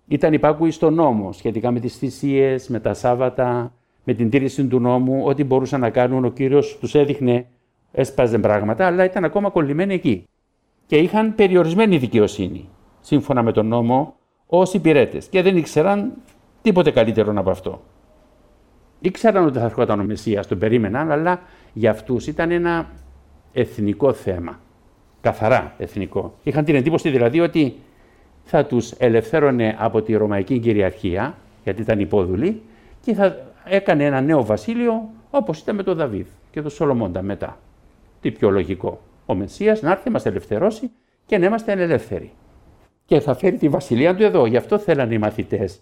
Ήταν υπάκουοι στον νόμο σχετικά με τις θυσίες, με τα Σάββατα, με την τήρηση του νόμου, ό,τι μπορούσαν να κάνουν. Ο Κύριος τους έδειχνε, έσπαζε πράγματα, αλλά ήταν ακόμα κολλημένοι εκεί. Και είχαν περιορισμένη δικαιοσύνη, σύμφωνα με τον νόμο, ως υπηρέτες. Και δεν ήξεραν τίποτε καλύτερο από αυτό. Ήξεραν ότι θα έρχονταν ο Μεσσίας, τον περίμεναν, αλλά για αυτούς ήταν ένα εθνικό θέμα. Καθαρά εθνικό. Είχαν την εντύπωση δηλαδή ότι θα τους ελευθέρωνε από τη Ρωμαϊκή κυριαρχία, γιατί ήταν υπόδουλοι, και θα έκανε ένα νέο βασίλειο όπως ήταν με τον Δαβίδ και τον Σολομώντα μετά. Τι πιο λογικό. Ο Μεσσίας να έρθει να μας ελευθερώσει και να είμαστε ελεύθεροι. Και θα φέρει τη βασιλεία του εδώ. Γι' αυτό θέλανε οι μαθητές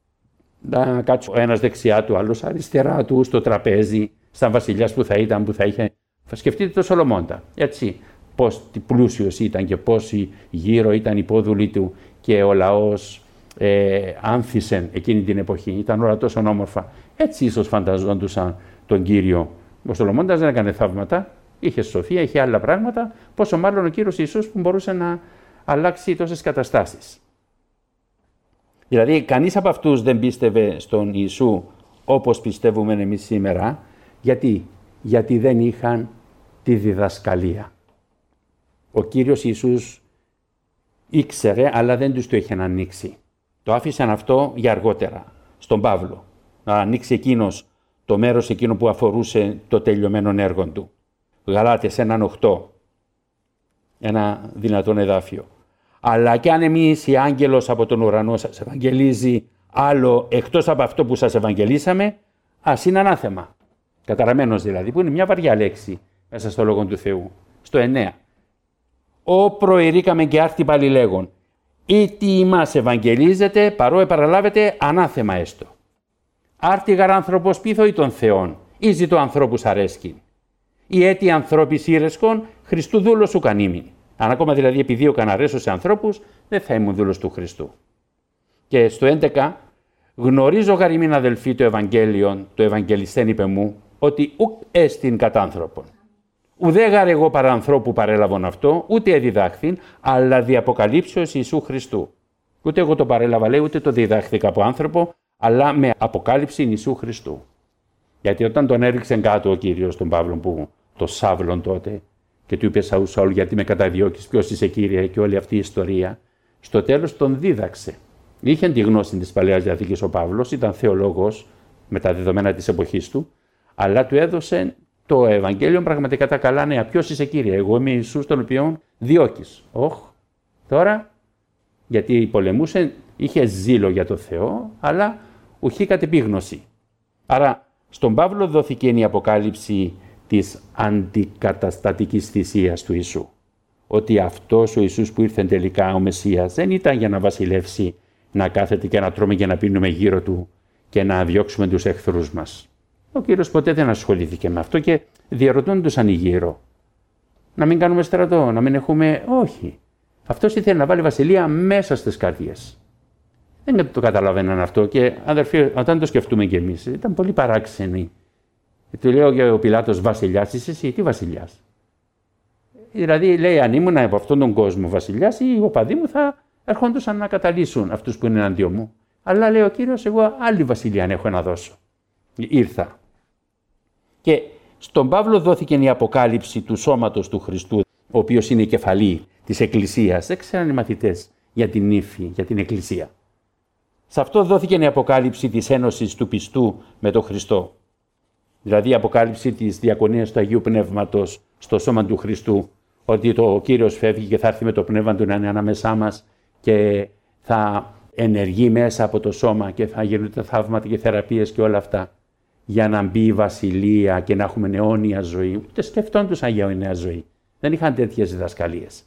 να κάτσουν ο ένας δεξιά του, άλλος αριστερά του, στο τραπέζι, σαν βασιλιάς που θα ήταν, που θα είχε. Σκεφτείτε τον Σολομώντα. Έτσι. Πώς πλούσιος ήταν και πόσοι γύρω ήταν υπόδουλοι του και ο λαός άνθησεν εκείνη την εποχή. Ήταν όλα τόσο όμορφα. Έτσι ίσως φανταζόντουσαν τον Κύριο. Ο Σολομώντας δεν έκανε θαύματα, είχε σοφία, είχε άλλα πράγματα, πόσο μάλλον ο Κύριος Ιησούς που μπορούσε να αλλάξει τόσες καταστάσεις. Δηλαδή κανείς από αυτούς δεν πίστευε στον Ιησού όπως πιστεύουμε εμείς σήμερα. Γιατί δεν είχαν τη διδασκαλία. Ο Κύριος Ιησούς ήξερε, αλλά δεν τους το είχε να ανοίξει. Το άφησαν αυτό για αργότερα, στον Παύλο. Να ανοίξει εκείνος το μέρος εκείνο που αφορούσε το τελειωμένο έργο του. Γαλάτες 1:8, ένα δυνατόν εδάφιο. Αλλά κι αν εμείς η άγγελος από τον ουρανό σας ευαγγελίζει άλλο εκτός από αυτό που σας ευαγγελίσαμε, ας είναι ανάθεμα. Καταραμένος δηλαδή, που είναι μια βαριά λέξη μέσα στο Λόγο του Θεού. Στο 9. «Ω προερήκαμε και άρθι πάλι λέγον, ή τι ημάς ευαγγελίζεται, παρό επαραλάβετε ανάθεμα έστω. Άρτη γαρ άνθρωπος πείθω ή των Θεών, ή ζητώ ανθρώπους αρέσκην. Ή έτη ανθρώπης ήρεσκον, Χριστού δούλος σου κανήμην». Αν ακόμα δηλαδή επειδή ο καναρέσω σε ανθρώπους, δεν θα ήμουν δούλος του Χριστού. Και στο 11, «Γνωρίζω γαρ ημίν αδελφοί το Ευαγγέλιον, το Ευαγγελιστέν είπε μου, ότι ουκ έστιν κατά άνθρωπον. Ουδέ γαρ εγώ παρά ανθρώπου παρέλαβον αυτό, ούτε εδιδάχθην, αλλά δι' αποκαλύψεως Ιησού Χριστού. Ούτε εγώ το παρέλαβα, λέει, ούτε το διδάχθηκα από άνθρωπο, αλλά με αποκάλυψη Ιησού Χριστού. Γιατί όταν τον έριξε κάτω ο Κύριος τον Παύλο, που το Σάβλον τότε, και του είπε Σαούλ, Σαούλ, γιατί με καταδιώκεις, ποιος είσαι Κύριε, και όλη αυτή η ιστορία, στο τέλος τον δίδαξε. Είχε τη γνώση της Παλαιάς Διαθήκης ο Παύλος, ήταν θεολόγος με τα δεδομένα της εποχής του, αλλά του έδωσε το Ευαγγέλιο πραγματικά τα καλά νέα. Ποιος είσαι Κύριε, εγώ είμαι Ιησούς τον οποίον διώκεις. Τώρα, γιατί πολεμούσε, είχε ζήλο για το Θεό, αλλά ουχή κατ' επίγνωση. Άρα, στον Παύλο δόθηκε η αποκάλυψη της αντικαταστατικής θυσίας του Ιησού. Ότι αυτός ο Ιησούς που ήρθε τελικά ο Μεσσίας δεν ήταν για να βασιλεύσει, να κάθεται και να τρώμε και να πίνουμε γύρω του και να διώξουμε τους εχθρούς μας. Ο Κύριος ποτέ δεν ασχολήθηκε με αυτό και διαρωτούντουσαν οι γύρω. Να μην κάνουμε στρατό, να μην έχουμε... Όχι. Αυτός ήθελε να βάλει βασιλεία μέσα στις καρδιές. Δεν το καταλαβαίναν αυτό και αδερφοί, όταν το σκεφτούμε κι εμείς, ήταν πολύ παράξενοι. Του λέω και ο Πιλάτος, βασιλιάς είσαι εσύ, τι βασιλιάς. Δηλαδή λέει, αν ήμουν από αυτόν τον κόσμο βασιλιάς, οι οπαδοί μου θα ερχόντουσαν να καταλύσουν αυτούς που είναι εναντίον μου. Αλλά λέει ο Κύριος, εγώ άλλη βασιλεία έχω να δώσω. Ήρθα. Και στον Παύλο δόθηκε η αποκάλυψη του σώματος του Χριστού, ο οποίος είναι η κεφαλή της Εκκλησίας. Δεν ξέραν οι μαθητές για την ύφη, για την Εκκλησία. Σε αυτό δόθηκε η αποκάλυψη της ένωσης του πιστού με τον Χριστό. Δηλαδή η αποκάλυψη της διακονίας του Αγίου Πνεύματος στο σώμα του Χριστού, ότι ο Κύριος φεύγει και θα έρθει με το Πνεύμα του να είναι ανάμεσά μας και θα ενεργεί μέσα από το σώμα και θα γίνουν τα θαύματα και θεραπείες και όλα αυτά για να μπει η βασιλεία και να έχουμε αιώνια ζωή. Ούτε σκεφτόντουσαν για αιώνια ζωή. Δεν είχαν τέτοιες διδασκαλίες.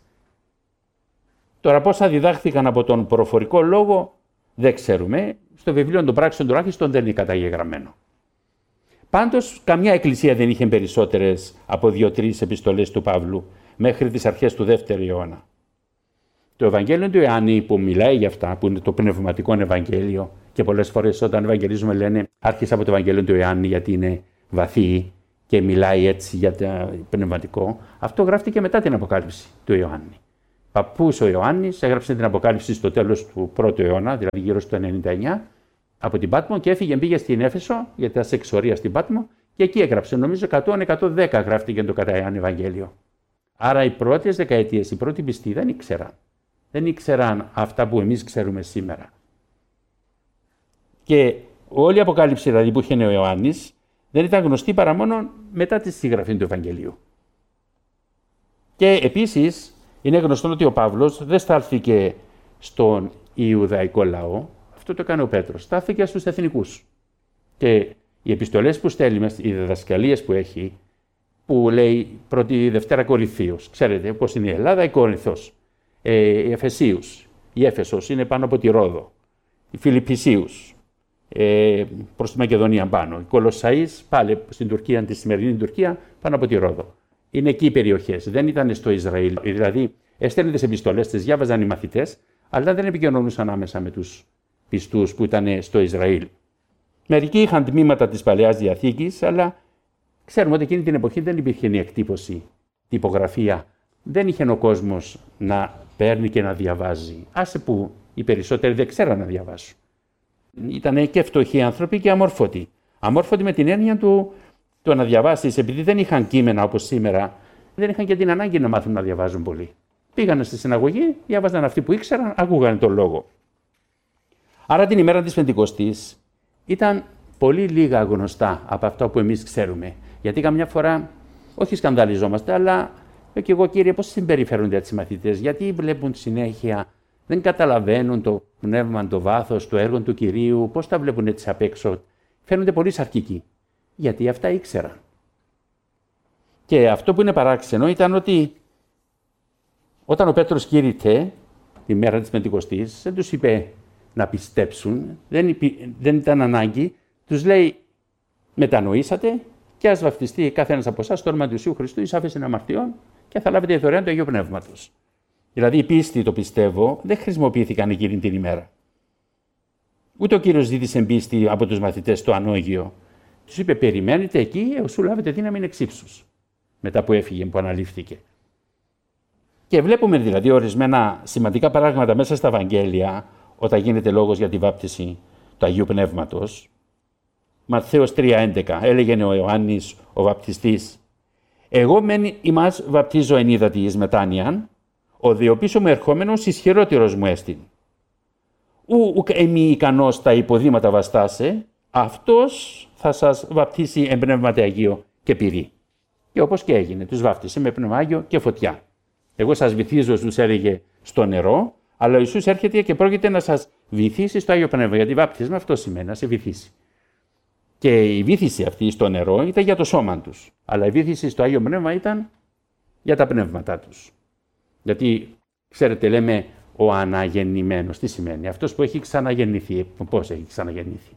Τώρα πόσα διδάχθηκαν από τον προφορικό λόγο δεν ξέρουμε. Στο βιβλίο των πράξεων τουλάχιστον δεν είναι καταγεγραμμένο. Πάντως, καμιά εκκλησία δεν είχε περισσότερες από 2-3 επιστολές του Παύλου μέχρι τις αρχές του 2ου αιώνα. Το Ευαγγέλιο του Ιωάννη που μιλάει για αυτά, που είναι το πνευματικό Ευαγγέλιο, και πολλές φορές όταν ευαγγελίζουμε λένε άρχισε από το Ευαγγέλιο του Ιωάννη γιατί είναι βαθύ και μιλάει έτσι για το πνευματικό, αυτό γράφτηκε μετά την Αποκάλυψη του Ιωάννη. παππούς ο Ιωάννης έγραψε την Αποκάλυψη στο τέλος του 1ου αιώνα, δηλαδή γύρω στο 99, από την Πάτμο και έφυγε, πήγε στην Έφεσο, γιατί ήταν σε εξορία στην Πάτμο, και εκεί έγραψε. Νομίζω 100-110 γράφτηκε το κατά Ιωάννη Ευαγγέλιο. Άρα οι πρώτες δεκαετίες, οι πρώτοι πιστοί δεν ήξεραν. Δεν ήξεραν αυτά που εμείς ξέρουμε σήμερα. Και όλη η Αποκάλυψη δηλαδή που είχε ο Ιωάννης δεν ήταν γνωστή παρά μόνο μετά τη συγγραφή του Ευαγγελίου. Και επίσης είναι γνωστό ότι ο Παύλος δεν στάλθηκε στον Ιουδαϊκό λαό, αυτό το έκανε ο Πέτρος, στάθηκε στους εθνικούς. Και οι επιστολές που στέλνει, οι διδασκαλίες που έχει, που λέει πρώτη Δευτέρα Κορινθίους, ξέρετε πώς είναι η Ελλάδα, η Κόρινθος, οι Εφεσίους, η Έφεσος είναι πάνω από τη Ρόδο, οι Φιλιππισίους, προς τη Μακεδονία πάνω, οι Κολοσσαείς πάλι στην Τουρκία, τη σημερινή Τουρκία, πάνω από τη Ρόδο. Είναι εκεί οι περιοχές, δεν ήταν στο Ισραήλ. Δηλαδή, έστελνε τις επιστολές, τις διάβαζαν οι μαθητές, αλλά δεν επικοινωνούσαν άμεσα με τους πιστούς που ήταν στο Ισραήλ. Μερικοί είχαν τμήματα της Παλαιάς Διαθήκης, αλλά ξέρουμε ότι εκείνη την εποχή δεν υπήρχε η εκτύπωση, τυπογραφία. Δεν είχε ο κόσμος να παίρνει και να διαβάζει. Άσε που οι περισσότεροι δεν ξέραν να διαβάσουν. Ήταν και φτωχοί άνθρωποι και αμόρφωτοι. Αμόρφωτοι με την έννοια του να διαβάσεις, επειδή δεν είχαν κείμενα όπως σήμερα, δεν είχαν και την ανάγκη να μάθουν να διαβάζουν πολύ. Πήγανε στη συναγωγή, διάβαζαν αυτοί που ήξεραν, ακούγανε τον λόγο. Άρα την ημέρα της Πεντηκοστής ήταν πολύ λίγα γνωστά από αυτά που εμείς ξέρουμε. Γιατί καμιά φορά, όχι σκανδαλιζόμαστε, αλλά και εγώ κύριε, πώς συμπεριφέρονται έτσι οι μαθητές, γιατί βλέπουν συνέχεια, δεν καταλαβαίνουν το πνεύμα, το βάθος, το έργο του Κυρίου, πώς τα βλέπουν έτσι απ' έξω. Φαίνονται πολύ σαρκικοί, γιατί αυτά ήξεραν. Και αυτό που είναι παράξενο ήταν ότι όταν ο Πέτρος κήρυτε τη μέρα της Πεντηκοστής, δεν τους είπε να πιστέψουν, δεν ήταν ανάγκη, τους λέει μετανοήσατε και ας βαφτιστεί κάθε ένας από εσάς στο όνομα του Ιησού Χριστού εις άφεσιν αμαρτιών και θα λάβετε δωρεάν του Αγίου Πνεύματος. Δηλαδή η πίστη, το πιστεύω, δεν χρησιμοποιήθηκαν εκείνη την ημέρα. Ούτε ο Κύριος ζήτησε πίστη από τους μαθητές στο ανώγειο. Τους είπε περιμένετε εκεί έως σου λάβετε δύναμη εξ ύψους. Μετά που έφυγε, που αναλήφθηκε. Και βλέπουμε δηλαδή ορισμένα σημαντικά πράγματα μέσα στα Ευαγγέλια όταν γίνεται λόγος για τη βάπτιση του Αγίου Πνεύματος. Ματθαίος 3:11 έλεγε ο Ιωάννης ο βαπτιστής «Εγώ μεν ημάς βαπτίζω εν ύδατι εις μετάνοιαν, ο δε ο πίσω μου ερχόμενος ισχυρότερος μου έστιν. Ουκ εμεί ικανός τα υποδήματα βαστάσε, αυτός θα σας βαπτίσει εν πνεύματι Αγίο και πυρί». Και όπως και έγινε, τους βάφτισε με πνεύμα Άγιο και φωτιά. Εγώ σας βυθίζω, τους έλεγε, στο νερό, αλλά ο Ιησούς έρχεται και πρόκειται να σας βυθίσει στο Άγιο Πνεύμα. Γιατί βάπτισμα αυτό σημαίνει, να σε βυθίσει. Και η βύθιση αυτή στο νερό ήταν για το σώμα τους. Αλλά η βύθιση στο Άγιο Πνεύμα ήταν για τα πνεύματά τους. Γιατί, ξέρετε, λέμε ο αναγεννημένος. Τι σημαίνει? Αυτός που έχει ξαναγεννηθεί. Πώς έχει ξαναγεννηθεί?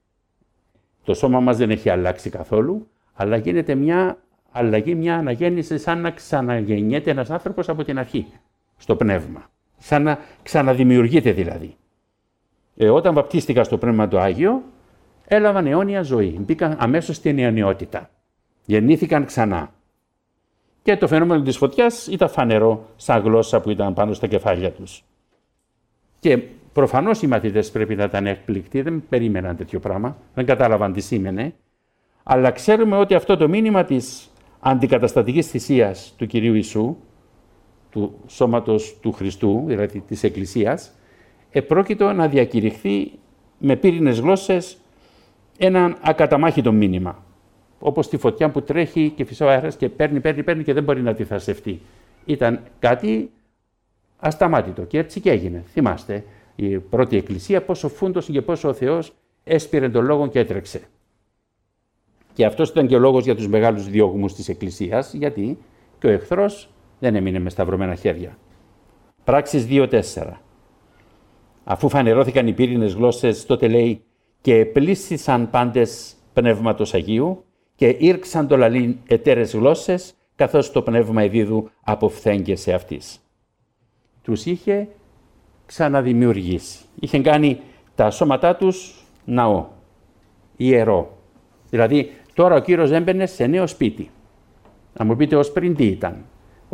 Το σώμα μας δεν έχει αλλάξει καθόλου, αλλά γίνεται μια αλλαγή, μια αναγέννηση, σαν να ξαναγεννιέται ένας άνθρωπος από την αρχή, στο πνεύμα. Σαν να ξαναδημιουργείται δηλαδή. Όταν βαπτίστηκα στο Πνεύμα το Άγιο, έλαβαν αιώνια ζωή. Μπήκαν αμέσως στην αιωνιότητα. Γεννήθηκαν ξανά. Και το φαινόμενο της φωτιάς ήταν φανερό σαν γλώσσα που ήταν πάνω στα κεφάλια τους. Και προφανώς οι μαθητές πρέπει να ήταν έκπληκτοι, δεν περίμεναν τέτοιο πράγμα, δεν κατάλαβαν τι σήμαινε. Αλλά ξέρουμε ότι αυτό το μήνυμα της αντικαταστατικής θυσίας του Κυρίου Ιησού, του σώματος του Χριστού, δηλαδή της Εκκλησίας, επρόκειτο να διακηρυχθεί με πύρινες γλώσσες έναν ακαταμάχητο μήνυμα. Όπως τη φωτιά που τρέχει και φυσάει ο αέρας και παίρνει και δεν μπορεί να αντιθασευτεί. Ήταν κάτι ασταμάτητο και έτσι και έγινε. Θυμάστε, η πρώτη Εκκλησία πόσο φούντωσε και πόσο ο Θεός έσπηρε τον λόγο και έτρεξε. Και αυτός ήταν και ο λόγος για τους μεγάλους διώγμους της Εκκλησίας, γιατί και ο εχθρός δεν έμεινε με σταυρωμένα χέρια. Πράξεις 2:4. Αφού φανερώθηκαν οι πύρινες γλώσσες, τότε λέει «Και επλήσθησαν πάντες Πνεύματος Αγίου και ήρξαν το λαλήν εταίρες γλώσσες, καθώς το Πνεύμα εδίδου αποφθέγγε αυτής». Τους είχε ξαναδημιουργήσει. Είχε κάνει τα σώματά τους ναό, ιερό. Δηλαδή, τώρα ο Κύριος έμπαινε σε νέο σπίτι. Να μου πείτε ως πριν τι ήταν.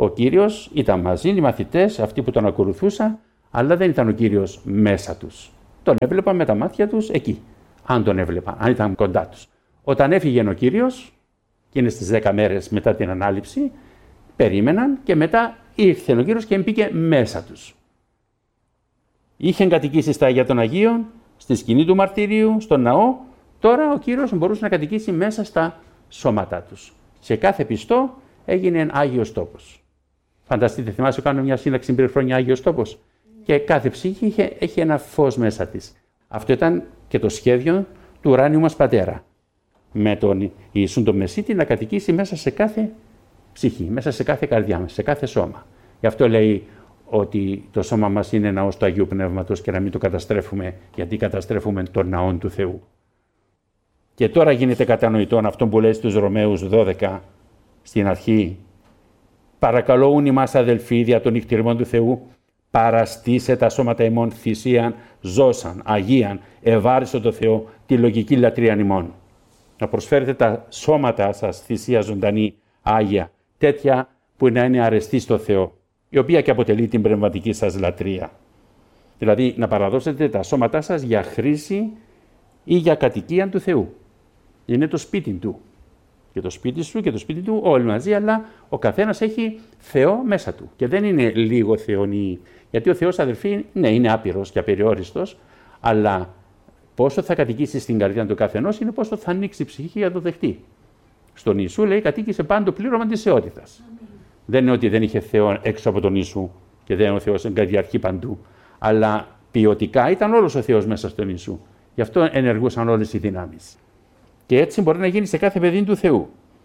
Ο Κύριος ήταν μαζί, οι μαθητές, αυτοί που τον ακολουθούσαν, αλλά δεν ήταν ο Κύριος μέσα τους. Τον έβλεπαν με τα μάτια τους εκεί, αν τον έβλεπαν, αν ήταν κοντά τους. Όταν έφυγε ο Κύριος, εκείνες τις 10 μέρες μετά την Ανάληψη, περίμεναν και μετά ήρθε ο Κύριος και μπήκε μέσα τους. Είχε κατοικήσει στα Αγία των Αγίων, στη σκηνή του μαρτυρίου, στον ναό. Τώρα ο Κύριος μπορούσε να κατοικήσει μέσα στα σώματά τους. Σε κάθε πιστό έγινε Άγιος Τόπος. Φανταστείτε, θυμάσαι, κάνουμε μια σύνταξη πριν χρόνια Άγιος Τόπος. Και κάθε ψυχή έχει ένα φως μέσα της. Αυτό ήταν και το σχέδιο του ουράνιου μας Πατέρα. Με τον Ιησούν τον Μεσίτη να κατοικήσει μέσα σε κάθε ψυχή, μέσα σε κάθε καρδιά μας, σε κάθε σώμα. Γι' αυτό λέει ότι το σώμα μας είναι ναός του Αγίου Πνεύματος και να μην το καταστρέφουμε, γιατί καταστρέφουμε τον ναό του Θεού. Και τώρα γίνεται κατανοητόν αυτό που λέει στους Ρωμαίους 12 στην αρχή. Παρακαλώ ούν ημάς αδελφοί δια των νυχτηριμών του Θεού, παραστήσε τα σώματα ημών θυσίαν, ζώσαν, αγίαν, ευάριστο το Θεό, τη λογική λατρείαν ημών. Να προσφέρετε τα σώματα σας θυσία ζωντανή, άγια, τέτοια που να είναι αρεστή στο Θεό, η οποία και αποτελεί την πνευματική σας λατρεία. Δηλαδή να παραδώσετε τα σώματά σας για χρήση ή για κατοικία του Θεού. Είναι το σπίτι του. Και το σπίτι σου και το σπίτι του όλοι μαζί, αλλά ο καθένας έχει Θεό μέσα του. Και δεν είναι λίγο θεονή. Γιατί ο Θεός, αδελφοί, ναι, είναι άπειρος και απεριόριστος, αλλά πόσο θα κατοικήσει στην καρδιά του καθενός είναι πόσο θα ανοίξει η ψυχή για να το δεχτεί. Στον Ιησού λέει κατοίκησε πάντο πλήρωμα της θεότητας. Δεν είναι ότι δεν είχε Θεό έξω από τον Ιησού και δεν είναι ο Θεός εγκαδιαρχεί παντού, αλλά ποιοτικά ήταν όλος ο Θεός μέσα στον Ιησού. Γι' αυτό ενεργούσαν όλες οι δυνάμεις. Και έτσι μπορεί να γίνει σε κάθε παιδί του Θεού.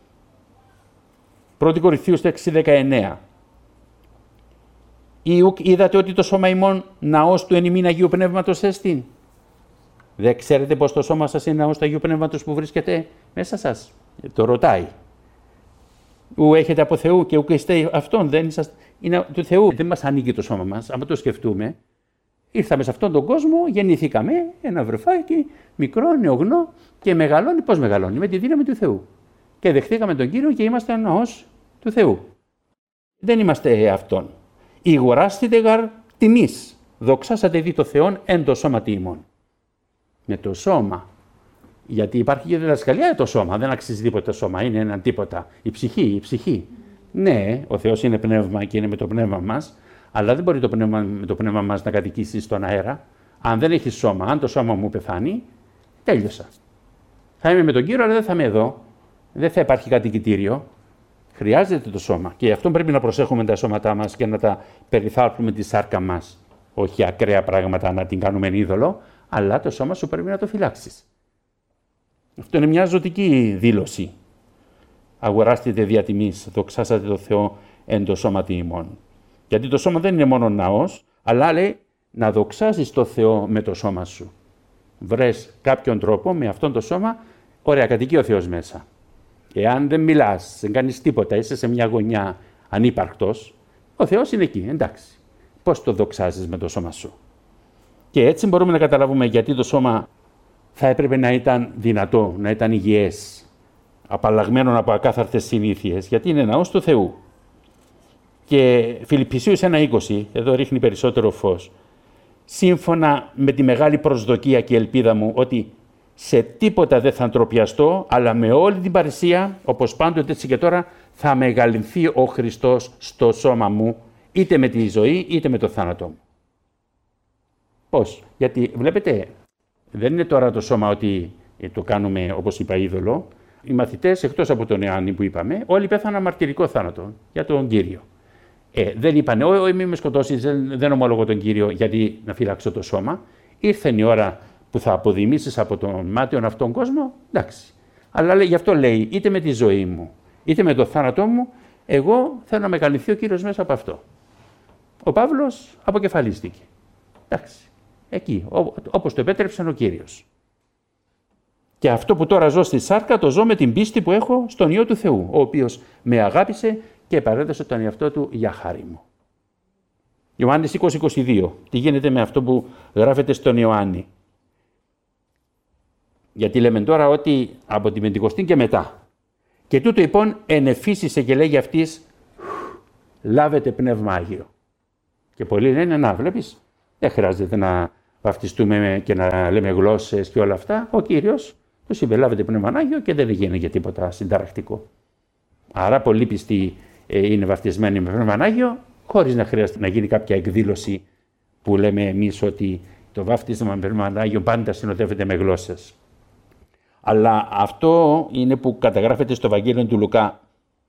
1 Κορινθίους 6:19. Είδατε ότι το σώμα ημών ναός του εν ημίν Αγίου Πνεύματος έστιν. Δεν ξέρετε πως το σώμα σας είναι ναός του Αγίου Πνεύματος που βρίσκεται μέσα σας. Το ρωτάει. Ου έχετε από Θεού και ου είστε αυτόν, δεν είσαστε, είναι του Θεού. Δεν μας ανήκει το σώμα μας, άμα το σκεφτούμε. Ήρθαμε σε αυτόν τον κόσμο, γεννηθήκαμε, ένα βρεφάκι, μικρό, νεογνώ και μεγαλώνει. Πώς μεγαλώνει? Με τη δύναμη του Θεού. Και δεχτήκαμε τον Κύριο και είμαστε ναός του Θεού. Δεν είμαστε αυτόν. Ηγοράστητε γαρ τιμής. Δοξάσατε δι το Θεόν εν το σώματι ημών. Με το σώμα. Γιατί υπάρχει και διδασκαλία το σώμα. Δεν αξίζει τίποτα το σώμα. Είναι ένα τίποτα. Η ψυχή. Ναι, ο Θεός είναι πνεύμα και είναι με το πνεύμα μας. Αλλά δεν μπορεί με το πνεύμα μας να κατοικήσει στον αέρα. Αν δεν έχει σώμα, αν το σώμα μου πεθάνει, τέλειωσα. Θα είμαι με τον Κύριο, αλλά δεν θα είμαι εδώ. Δεν θα υπάρχει κατοικητήριο. Χρειάζεται το σώμα. Και γι' αυτό πρέπει να προσέχουμε τα σώματά μας και να τα περιθάλπουμε τη σάρκα μας. Όχι ακραία πράγματα να την κάνουμε είδωλο, αλλά το σώμα σου πρέπει να το φυλάξεις. Αυτό είναι μια ζωτική δήλωση. Αγοράστητε δια τιμής, δοξάσατε το Θεό εν το σώματι ημών. Γιατί το σώμα δεν είναι μόνο ναός, αλλά λέει να δοξάσεις το Θεό με το σώμα σου. Βρες κάποιον τρόπο με αυτόν το σώμα, ωραία, κατοικεί ο Θεός μέσα. Εάν δεν μιλάς, δεν κάνεις τίποτα, είσαι σε μια γωνιά ανύπαρκτος, ο Θεός είναι εκεί, εντάξει. Πώς το δοξάζεις με το σώμα σου? Και έτσι μπορούμε να καταλάβουμε γιατί το σώμα θα έπρεπε να ήταν δυνατό, να ήταν υγιές, απαλλαγμένο από ακάθαρτες συνήθειες, γιατί είναι ναός του Θεού. Και Φιλιππισίους 1:20, εδώ ρίχνει περισσότερο φως. Σύμφωνα με τη μεγάλη προσδοκία και ελπίδα μου ότι σε τίποτα δεν θα ντροπιαστώ, αλλά με όλη την παρησία, όπως πάντοτε έτσι και τώρα, θα μεγαλυνθεί ο Χριστός στο σώμα μου, είτε με τη ζωή είτε με το θάνατό μου. Πώς? Γιατί βλέπετε, δεν είναι τώρα το σώμα ότι το κάνουμε όπως είπα είδωλο. Οι μαθητές, εκτός από τον Ιωάννη που είπαμε, όλοι πέθαναν μαρτυρικό θάνατο για τον Κύριο. Δεν είπανε, μη με σκοτώσεις, δεν ομολογώ τον Κύριο γιατί να φυλάξω το σώμα. Ήρθε η ώρα που θα αποδημήσεις από τον μάτιον αυτόν κόσμο, εντάξει. Αλλά γι' αυτό λέει, είτε με τη ζωή μου, είτε με το θάνατό μου, εγώ θέλω να μεγαλυνθεί ο Κύριος μέσα από αυτό. Ο Παύλος αποκεφαλίστηκε. Εντάξει. Εκεί, όπως το επέτρεψε ο Κύριος. Και αυτό που τώρα ζω στη σάρκα, το ζω με την πίστη που έχω στον Υιό του Θεού, ο οποίος με αγάπησε και παρέδωσε τον εαυτό του για χάρη μου. Ιωάννης 20:22. Τι γίνεται με αυτό που γράφεται στον Ιωάννη? Γιατί λέμε τώρα ότι από την Πεντηκοστή και μετά. Και τούτο λοιπόν ενεφύσισε και λέγει αυτής, λάβετε Πνεύμα Άγιο. Και πολλοί λένε, να βλέπεις, δεν χρειάζεται να βαφτιστούμε και να λέμε γλώσσες και όλα αυτά. Ο Κύριος τους είπε, λάβετε Πνεύμα Άγιο και δεν γίνει για τίποτα συνταρακτικό. Άρα πολλοί πιστοί είναι βαφτισμένοι με Πνεύμα Άγιο, χωρίς να χρειάζεται να γίνει κάποια εκδήλωση που λέμε εμείς ότι το βάφτισμα με Πνεύμα Άγιο πάντα συνοδεύεται με γλώσσες. Αλλά αυτό είναι που καταγράφεται στο Ευαγγέλιο του Λουκά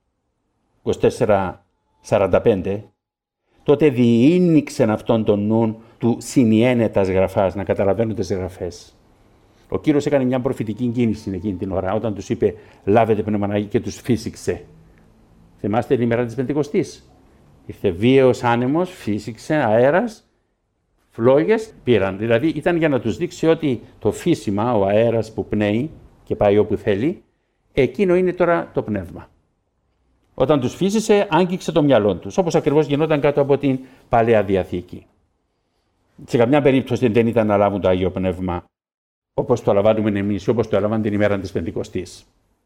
24:45. Τότε διήνυξεν αυτόν τον νου του συνιένετας γραφάς, να καταλαβαίνουν τις γραφές. Ο Κύριος έκανε μια προφητική κίνηση εκείνη την ώρα, όταν τους είπε λάβετε Πνεύμα Άγιο και τους φύσηξε. Θυμάστε την ημέρα της Πεντηκοστής. Ήρθε βίαιος άνεμος, φύσηξε, αέρας, φλόγες πήραν. Δηλαδή ήταν για να τους δείξει ότι το φύσιμα, ο αέρας που πνέει και πάει όπου θέλει, εκείνο είναι τώρα το πνεύμα. Όταν τους φύσησε, άγγιξε το μυαλό τους, όπως ακριβώς γινόταν κάτω από την Παλαιά Διαθήκη. Σε καμιά περίπτωση δεν ήταν να λάβουν το Άγιο Πνεύμα, όπως το λαμβάνουμε εμείς, όπως το έλαβαν την ημέρα της Πεντηκοστής.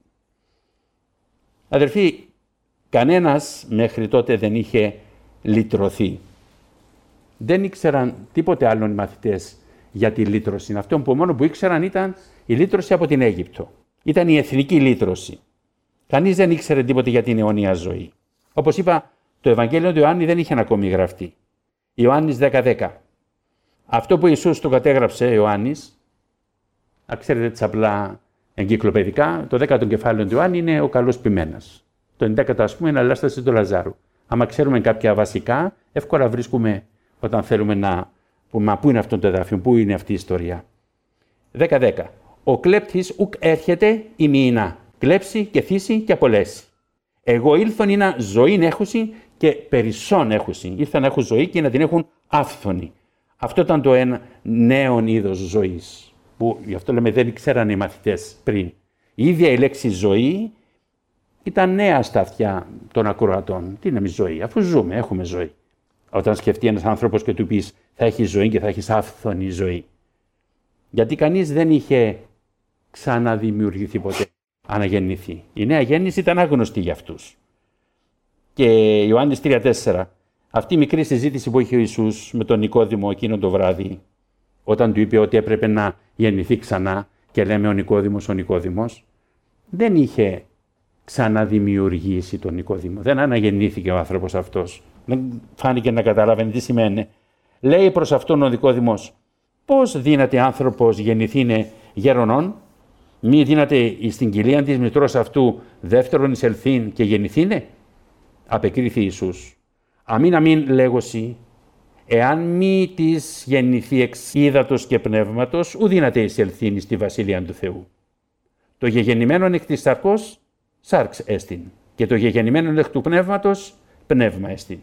Αδερφοί, κανένας μέχρι τότε δεν είχε λυτρωθεί. Δεν ήξεραν τίποτε άλλον οι μαθητές για τη λύτρωση. Αυτό που μόνο που ήξεραν ήταν η λύτρωση από την Αίγυπτο. Ήταν η εθνική λύτρωση. Κανείς δεν ήξερε τίποτε για την αιώνια ζωή. Όπως είπα, το Ευαγγέλιο του Ιωάννη δεν είχε ακόμη γραφτεί. Ιωάννης 10:10. Αυτό που Ιησούς το κατέγραψε, Ιωάννης, ξέρετε τις απλά εγκυκλοπαιδικά, το 10ο κεφάλαιο του Ιωάννη είναι ο καλός ποιμένας. Το 11ο, ας πούμε, είναι η Ανάσταση του Λαζάρου. Άμα ξέρουμε κάποια βασικά, εύκολα βρίσκουμε όταν θέλουμε να πούμε πού είναι αυτό το εδάφιο, πού είναι αυτή η ιστορία. 10:10. Ο κλέπτης ουκ έρχεται ημίνα, κλέψει και θύσει και απολέσει. Εγώ ήλθον είναι ζωήν έχουσι και περισσόν έχουσι. Ήρθαν να έχουν ζωή και να την έχουν άφθονη. Αυτό ήταν το ένα νέο είδος ζωής, που γι' αυτό λέμε δεν ξέραν οι μαθητές πριν. Η ίδια η λέξη ζωή ήταν νέα στα αυτιά των ακροατών. Τι είναι ζωή, αφού ζούμε, έχουμε ζωή. Όταν σκεφτεί ένας άνθρωπος και του πεις θα έχει ζωή και θα έχεις άφθονη ζωή. Γιατί κανείς δεν είχε ξαναδημιουργηθεί ποτέ, αναγεννηθεί. Η νέα γέννηση ήταν άγνωστη για αυτούς. Και Ιωάννης 3:4, αυτή η μικρή συζήτηση που είχε ο Ιησούς με τον Νικόδημο εκείνο το βράδυ, όταν του είπε ότι έπρεπε να γεννηθεί ξανά και λέμε ο Νικόδημος, δεν είχε ξαναδημιουργήσει τον Νικόδημο. Δεν αναγεννήθηκε ο άνθρωπος αυτός. Δεν φάνηκε να καταλάβαινε τι σημαίνει. Λέει προς αυτόν ο Νικόδημος, πώς δύναται άνθρωπος γεννηθήνε γέρονον, μη δύναται στην κοιλία της μητρός αυτού δεύτερον εισελθήν και γεννηθήνε. Απεκρίθη Ιησούς. Αμήν λέγωση, εάν μη της γεννηθεί εξ ύδατος και πνεύματος, ου δύναται εισελθήν στη βασιλεία του Θεού. Το γεγεννημένον εκ της σαρκός, σάρξ έστιν, και το γεγεννημένον εκ του πνεύματος, πνεύμα έστιν.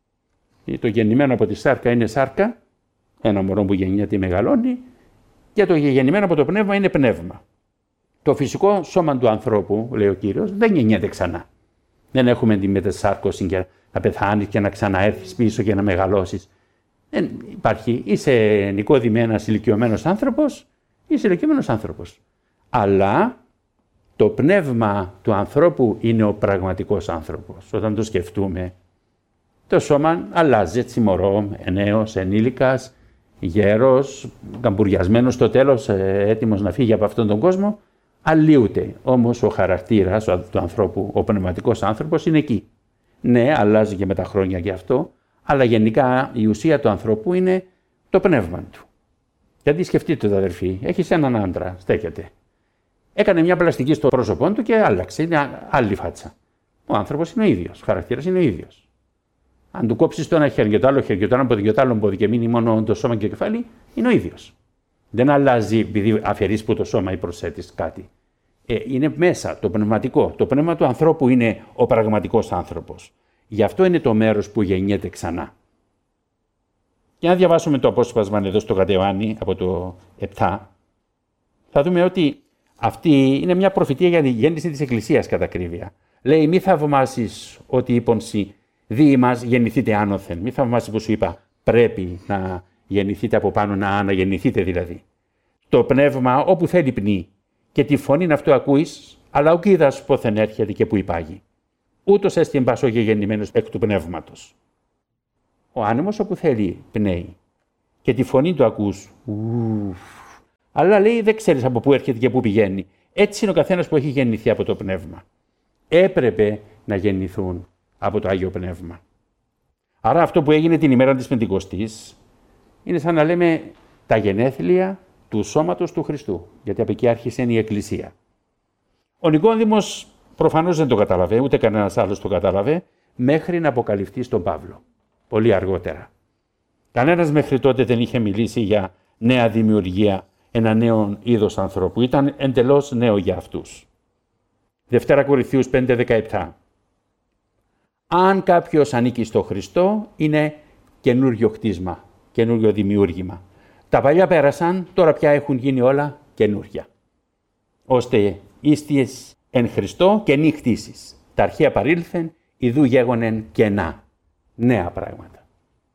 Το γεννημένο από τη σάρκα είναι σάρκα, ένα μωρό που γεννιέται μεγαλώνει, και το γεννημένο από το πνεύμα είναι πνεύμα. Το φυσικό σώμα του ανθρώπου, λέει ο Κύριος, δεν γεννιέται ξανά. Δεν έχουμε τη μετασάρκωση και να πεθάνεις και να ξαναέρθεις πίσω και να μεγαλώσεις. Δεν υπάρχει. Είσαι Νικόδημε ένας ηλικιωμένος άνθρωπος, είσαι ηλικιωμένος άνθρωπος. Αλλά το πνεύμα του ανθρώπου είναι ο πραγματικός άνθρωπος. Όταν το σκεφτούμε, το σώμα αλλάζει, έτσι μωρό, νέος, ενήλικας, γέρος, καμπουριασμένος στο τέλος, έτοιμος να φύγει από αυτόν τον κόσμο, αλλοιούται. Όμως ο χαρακτήρας του ανθρώπου, ο πνευματικός άνθρωπος είναι εκεί. Ναι, αλλάζει και με τα χρόνια και αυτό, αλλά γενικά η ουσία του ανθρώπου είναι το πνεύμα του. Γιατί σκεφτείτε το αδερφοί, έχεις έναν άντρα, στέκεται. Έκανε μια πλαστική στο πρόσωπό του και άλλαξε, είναι άλλη φάτσα. Ο άνθρωπος είναι ο ίδιος, ο χαρακτήρας είναι ο ίδιος. Αν του κόψεις το ένα χέρι και το άλλο χέρι και το ένα πόδι και το άλλο πόδι και μείνει μόνο το σώμα και το κεφάλι, είναι ο ίδιος. Δεν αλλάζει επειδή αφαιρείς που το σώμα ή προσθέτεις κάτι. Είναι μέσα το πνευματικό. Το πνεύμα του ανθρώπου είναι ο πραγματικός άνθρωπος. Γι' αυτό είναι το μέρος που γεννιέται ξανά. Και αν διαβάσουμε το απόσπασμα εδώ στο Κατεωάννη από το 7, θα δούμε ότι αυτή είναι μια προφητεία για τη γέννηση της Εκκλησίας κατά ακρίβεια. Λέει μη θαυμάσεις ότι είπον σοι, δι' μας γεννηθείτε άνωθεν. Μη θαυμάσεις που σου είπα πρέπει να γεννηθείτε από πάνω, να αναγεννηθείτε δηλαδή. Το πνεύμα όπου θέλει πνί και τη φωνή αυτού ακούεις, αλλά ο είδας πόθεν έρχεται και που υπάγει. ούτως έστιν πάσο γεννημένος εκ του πνεύματος. Ο άνεμος όπου θέλει πνέει και τη φωνή του ακούς. Αλλά λέει δεν ξέρεις από πού έρχεται και πού πηγαίνει. Έτσι είναι ο καθένας που έχει γεννηθεί από το πνεύμα. Έπρεπε να γεννηθούν από το Άγιο Πνεύμα. Άρα αυτό που έγινε την ημέρα της Πεντηκοστής είναι σαν να λέμε τα γενέθλια του σώματος του Χριστού, γιατί από εκεί άρχισε η Εκκλησία. Ο Νικόδημος προφανώς δεν το κατάλαβε, ούτε κανένας άλλος το κατάλαβε, μέχρι να αποκαλυφθεί στον Παύλο, πολύ αργότερα. Κανένας μέχρι τότε δεν είχε μιλήσει για νέα δημιουργία, ένα νέο είδος ανθρώπου. Ήταν εντελώς νέο για αυτούς. Δευτέρα Κορινθίους 5:17. Αν κάποιος ανήκει στο Χριστό, είναι καινούριο χτίσμα, καινούριο δημιούργημα. Τα παλιά πέρασαν, τώρα πια έχουν γίνει όλα καινούρια. Ώστε ίστιες εν Χριστώ καινή χτίσεις. Τα αρχαία παρήλθεν, ιδού γέγονεν κενά. Νέα πράγματα.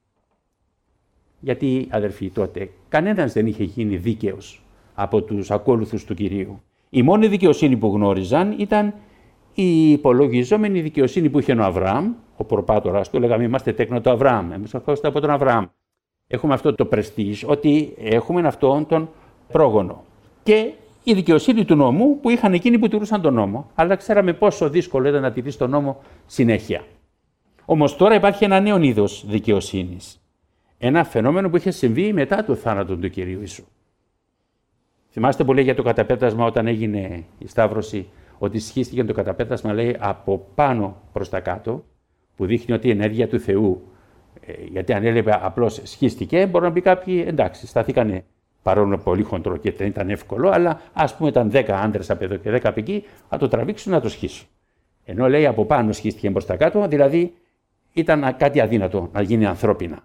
Γιατί, αδερφοί, τότε κανένας δεν είχε γίνει δίκαιος από τους ακόλουθους του Κυρίου. Η μόνη δικαιοσύνη που γνώριζαν ήταν η υπολογιζόμενη δικαιοσύνη που είχε ο Αβραάμ, ο προπάτορας του, λέγαμε είμαστε τέκνο του Αβραάμ, εμείς ερχόμαστε από τον Αβραάμ. Έχουμε αυτό το πρεστίζ, ότι έχουμε αυτόν τον πρόγονο. Και η δικαιοσύνη του νόμου που είχαν εκείνοι που τηρούσαν τον νόμο, αλλά ξέραμε πόσο δύσκολο ήταν να τηρείς τον νόμο συνέχεια. Όμως τώρα υπάρχει ένα νέο είδος δικαιοσύνης. Ένα φαινόμενο που είχε συμβεί μετά το θάνατο του Κυρίου Ιησού. Θυμάστε που λέει για το καταπέτασμα όταν έγινε η Σταύρωση, ότι σχίστηκε το καταπέτασμα, λέει, από πάνω προς τα κάτω, που δείχνει ότι η ενέργεια του Θεού, γιατί αν έλεγε απλώς σχίστηκε, μπορεί να πει κάποιοι, εντάξει, σταθήκανε παρόλο πολύ χοντρό και δεν ήταν εύκολο, αλλά ας πούμε ήταν 10 άντρες από εδώ και 10 από εκεί, να το τραβήξουν να το σχίσουν. Ενώ λέει από πάνω σχίστηκε προς τα κάτω, δηλαδή ήταν κάτι αδύνατο να γίνει ανθρώπινα.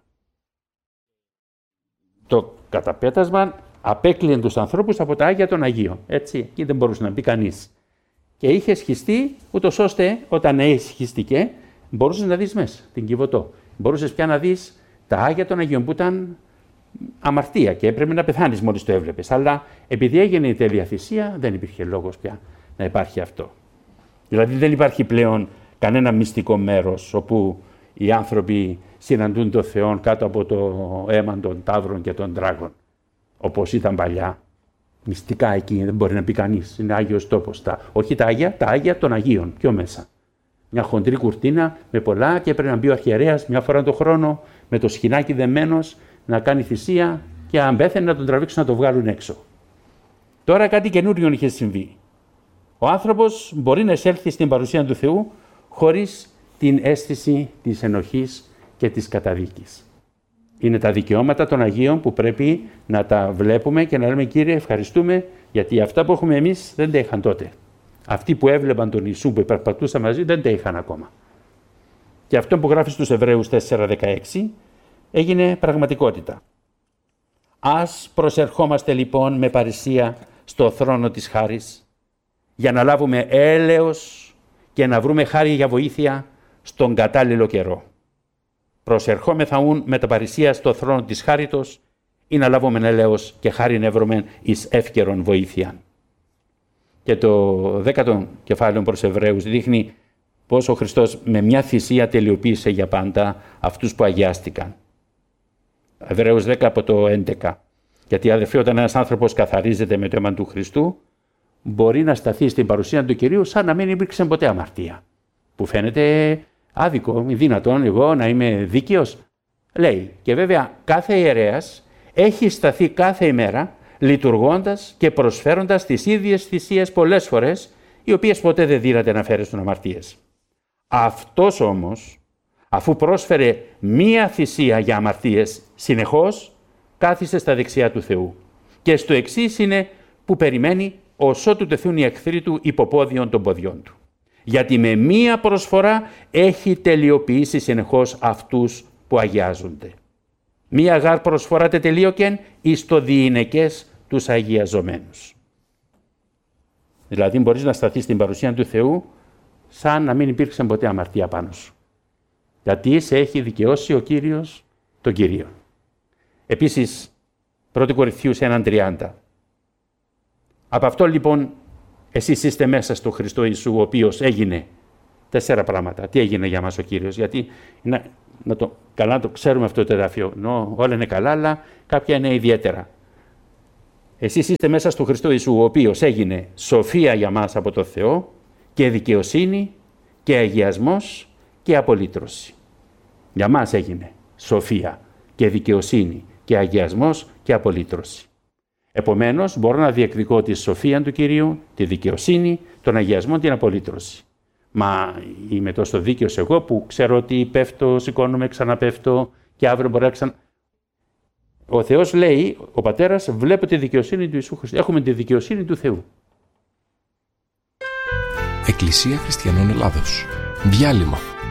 Το καταπέτασμα απέκλειε τους ανθρώπους από τα Άγια των Αγίων. Έτσι, εκεί δεν μπορούσε να μπει κανείς. Και είχε σχιστεί, ούτως ώστε όταν σχιστηκε, μπορούσες να δεις μέσα την Κιβωτό. Μπορούσες πια να δεις τα Άγια των Αγίων που ήταν αμαρτία και έπρεπε να πεθάνεις μόλις το έβλεπες. Αλλά επειδή έγινε η τέλεια θυσία, δεν υπήρχε λόγος πια να υπάρχει αυτό. Δηλαδή δεν υπάρχει πλέον κανένα μυστικό μέρος όπου οι άνθρωποι συναντούν τον Θεό κάτω από το αίμα των ταύρων και των τράγων. Όπως ήταν παλιά. Μυστικά εκεί δεν μπορεί να πει κανείς. Είναι Άγιος τόπος. Όχι τα Άγια των Αγίων. Πιο μέσα. Μια χοντρή κουρτίνα με πολλά και πρέπει να μπει ο αρχιερέας μια φορά το χρόνο με το σχοινάκι δεμένος να κάνει θυσία και αν πέθανε να τον τραβήξουν να το βγάλουν έξω. Τώρα κάτι καινούριο είχε συμβεί. Ο άνθρωπος μπορεί να εισέλθει στην παρουσία του Θεού χωρίς την αίσθηση της ενοχής και της καταδίκης. Είναι τα δικαιώματα των Αγίων που πρέπει να τα βλέπουμε και να λέμε Κύριε ευχαριστούμε γιατί αυτά που έχουμε εμείς δεν τα είχαν τότε. Αυτοί που έβλεπαν τον Ιησού που περπατούσαν μαζί δεν τα είχαν ακόμα. Και αυτό που γράφει στους Εβραίους 4:16 έγινε πραγματικότητα. Ας προσερχόμαστε λοιπόν με παρησία στο θρόνο της χάρης για να λάβουμε έλεος και να βρούμε χάρη για βοήθεια στον κατάλληλο καιρό. Προσερχόμεθα ούν με τα παρησία στο θρόνο της χάριτος ή να λάβουμε έλεος και χάριν εύρωμεν εις εύκαιρον βοήθεια. Και το 10ο κεφάλαιο προς Εβραίους δείχνει πώς ο Χριστός με μια θυσία τελειοποίησε για πάντα αυτούς που αγιάστηκαν. Εβραίους 10 από το 11. Γιατί αδερφοί, όταν ένας άνθρωπος καθαρίζεται με το αίμα του Χριστού, μπορεί να σταθεί στην παρουσία του Κυρίου σαν να μην υπήρξε ποτέ αμαρτία. Που φαίνεται άδικο, μη δυνατόν εγώ να είμαι δίκαιος. Λέει, και βέβαια κάθε ιερέας έχει σταθεί κάθε ημέρα λειτουργώντας και προσφέροντας τις ίδιες θυσίες πολλές φορές, οι οποίες ποτέ δεν δύναται να φέρουν αμαρτίες. Αυτός όμως, αφού πρόσφερε μία θυσία για αμαρτίες συνεχώς, κάθισε στα δεξιά του Θεού. Και στο εξής είναι που περιμένει ως ότου τεθούν οι εχθροί του υποπόδιον των ποδιών του. Γιατί με μία προσφορά έχει τελειοποιήσει συνεχώς αυτούς που αγιάζονται. Μία γάρ προσφορά τελείωκεν εις το διηνεκές τους αγιαζομένους. Δηλαδή μπορείς να σταθείς στην παρουσία του Θεού σαν να μην υπήρξε ποτέ αμαρτία πάνω σου. Γιατί σε έχει δικαιώσει ο Κύριος τον Κύριο. Επίσης, 1 Κορινθίους 1:30. Από αυτό λοιπόν εσείς είστε μέσα στο Χριστό Ιησού, ο οποίος έγινε 4 πράγματα. Τι έγινε για μας ο Κύριος? Γιατί καλά να το ξέρουμε αυτό το εδάφιο. Όλα είναι καλά, αλλά κάποια είναι ιδιαίτερα. Εσείς είστε μέσα στο Χριστό Ιησού, ο οποίος έγινε σοφία για μας από το Θεό και δικαιοσύνη και αγιασμός και απολύτρωση. Για μας έγινε σοφία και δικαιοσύνη και αγιασμός και απολύτρωση. Επομένως, μπορώ να διεκδικώ τη σοφία του Κυρίου, τη δικαιοσύνη, τον αγιασμό, την απολύτρωση. Μα είμαι τόσο δίκαιος εγώ που ξέρω ότι πέφτω, σηκώνομαι, ξαναπέφτω και αύριο μπορεί να Ο Θεός λέει, ο Πατέρας, βλέπω τη δικαιοσύνη του Ιησού Χριστού. Έχουμε τη δικαιοσύνη του Θεού. Εκκλησία Χριστιανών Ελλάδος. Διάλειμμα.